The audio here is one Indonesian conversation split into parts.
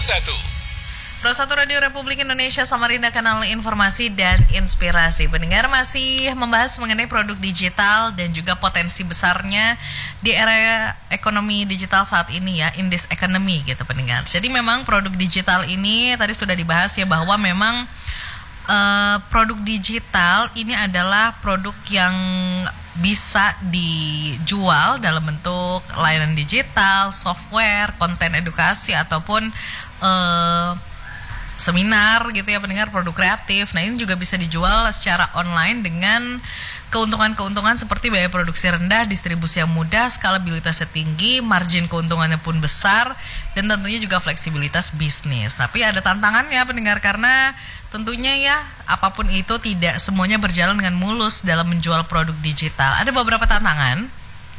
Pro1 Radio Republik Indonesia Samarinda, kanal informasi dan inspirasi. Pendengar masih membahas mengenai produk digital dan juga potensi besarnya di era ekonomi digital saat ini ya, in this economy gitu pendengar. Jadi memang produk digital ini tadi sudah dibahas ya, bahwa memang produk digital ini adalah produk yang bisa dijual dalam bentuk layanan digital, software, konten edukasi ataupun seminar gitu ya pendengar, produk kreatif. Nah ini juga bisa dijual secara online dengan keuntungan-keuntungan seperti biaya produksi rendah, distribusi yang mudah, skalabilitasnya tinggi, margin keuntungannya pun besar, dan tentunya juga fleksibilitas bisnis. Tapi ada tantangannya pendengar, karena tentunya ya apapun itu tidak semuanya berjalan dengan mulus dalam menjual produk digital. Ada beberapa tantangan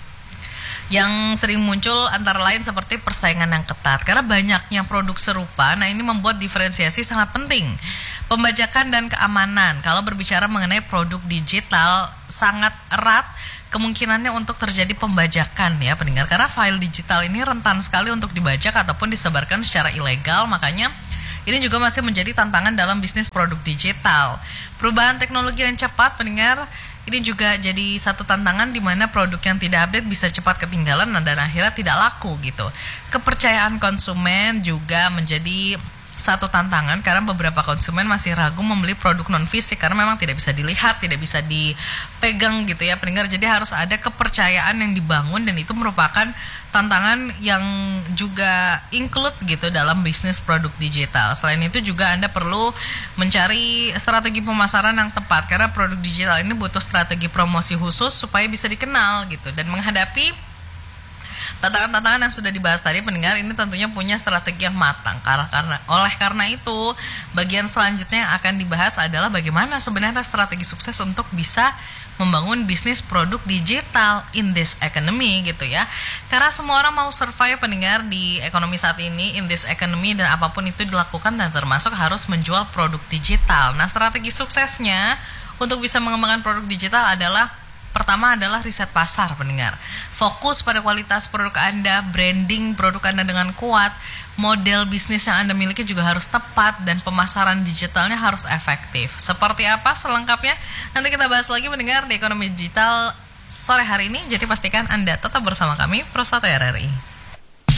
yang sering muncul, antara lain seperti persaingan yang ketat karena banyaknya produk serupa. Nah ini membuat diferensiasi sangat penting. Pembajakan dan keamanan, kalau berbicara mengenai produk digital, sangat erat kemungkinannya untuk terjadi pembajakan ya pendengar, karena file digital ini rentan sekali untuk dibajak ataupun disebarkan secara ilegal. Makanya ini juga masih menjadi tantangan dalam bisnis produk digital. Perubahan teknologi yang cepat pendengar, ini juga jadi satu tantangan di mana produk yang tidak update bisa cepat ketinggalan dan akhirnya tidak laku gitu. Kepercayaan konsumen juga menjadi satu tantangan karena beberapa konsumen masih ragu membeli produk non fisik karena memang tidak bisa dilihat, tidak bisa dipegang gitu ya pendengar. Jadi harus ada kepercayaan yang dibangun, dan itu merupakan tantangan yang juga include gitu dalam bisnis produk digital. Selain itu juga Anda perlu mencari strategi pemasaran yang tepat karena produk digital ini butuh strategi promosi khusus supaya bisa dikenal gitu, dan menghadapi tantangan-tantangan yang sudah dibahas tadi pendengar, ini tentunya punya strategi yang matang. Karena itu bagian selanjutnya yang akan dibahas adalah bagaimana sebenarnya strategi sukses untuk bisa membangun bisnis produk digital in this economy gitu ya. Karena semua orang mau survive pendengar di ekonomi saat ini, in this economy, dan apapun itu dilakukan dan termasuk harus menjual produk digital. Nah strategi suksesnya untuk bisa mengembangkan produk digital adalah, pertama adalah riset pasar pendengar. Fokus pada kualitas produk Anda, branding produk Anda dengan kuat, model bisnis yang Anda miliki juga harus tepat, dan pemasaran digitalnya harus efektif. Seperti apa selengkapnya? Nanti kita bahas lagi pendengar di Ekonomi Digital sore hari ini. Jadi pastikan Anda tetap bersama kami, Pro1 RRI.